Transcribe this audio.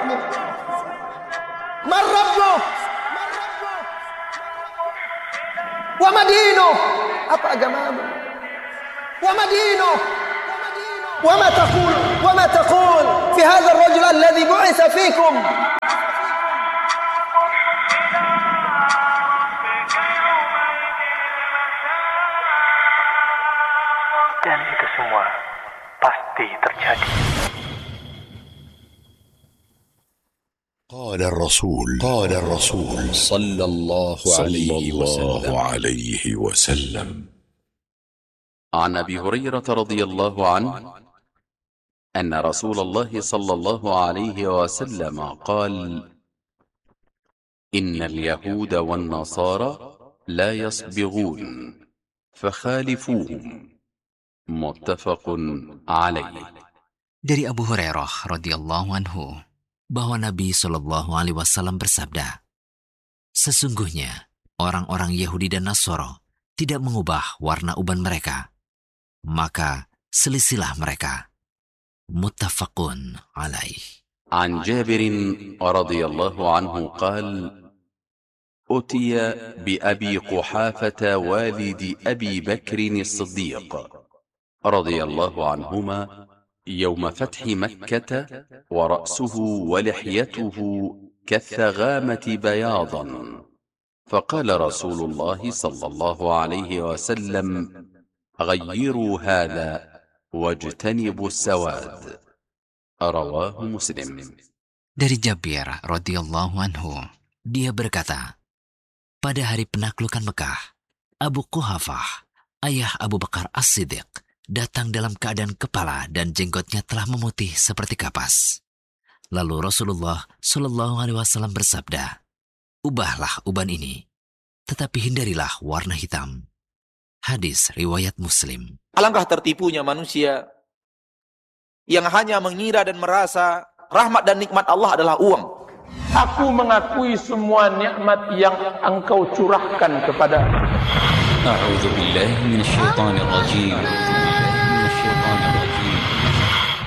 Rabbmu? Man Rabbuk? Wa madinuk? Apa agamamu? Wa madinuk? Wa ma taqul? Wa ma taqul fi hadha ar-rajul alladhi bu'itha fikum? Dan itu semua pasti terjadi. قال الرسول صلى الله عليه وسلم عن أبي هريرة رضي الله عنه أن رسول الله صلى الله عليه وسلم قال: إن اليهود والنصارى لا يصبغون فخالفوهم. متفق عليه. Dari Abu Hurairah radhiyallahu anhu bahwa Nabi Shallallahu alaihi wasallam bersabda, sesungguhnya orang-orang Yahudi dan Nasoro tidak mengubah warna uban mereka, maka selisilah mereka. Muttafaqun alaih. عن جابر رضي الله عنه قال: أتي بأبي قحافة والد أبي بكر الصديق رضي الله عنهما يوم فتح مكة ورأسه ولحيته كالثغامة بياضا، فقال رسول الله صلى الله عليه وسلم: غيروا هذا واجتنبوا السواد. رواه مسلم. Dari Jabir radhiyallahu anhu, dia berkata, pada hari penaklukan Mekah, Abu Quhafah, ayah Abu Bakar As-Siddiq, datang dalam keadaan kepala dan jenggotnya telah memutih seperti kapas. Lalu Rasulullah Shallallahu alaihi wasallam bersabda, ubahlah uban ini, tetapi hindarilah warna hitam. Hadis riwayat Muslim. Alangkah tertipunya manusia yang hanya mengira dan merasa rahmat dan nikmat Allah adalah uang. Aku mengakui semua nikmat yang engkau curahkan kepada. A'udzu billahi minasyaitonir rajim.